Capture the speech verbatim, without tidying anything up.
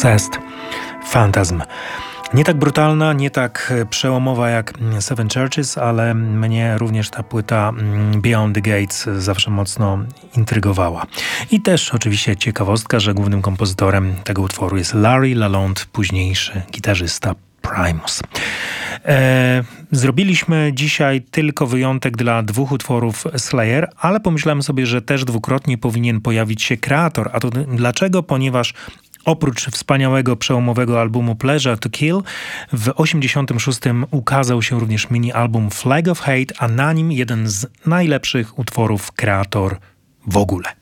Possessed Phantasm. Nie tak brutalna, nie tak przełomowa jak Seven Churches, ale mnie również ta płyta Beyond the Gates zawsze mocno intrygowała. I też oczywiście ciekawostka, że głównym kompozytorem tego utworu jest Larry Lalonde, późniejszy gitarzysta Primus. E, zrobiliśmy dzisiaj tylko wyjątek dla dwóch utworów Slayer, ale pomyślałem sobie, że też dwukrotnie powinien pojawić się kreator. A to dlaczego? Ponieważ oprócz wspaniałego, przełomowego albumu Pleasure to Kill, w osiemdziesiątym szóstym ukazał się również mini-album Flag of Hate, a na nim jeden z najlepszych utworów Kreator w ogóle.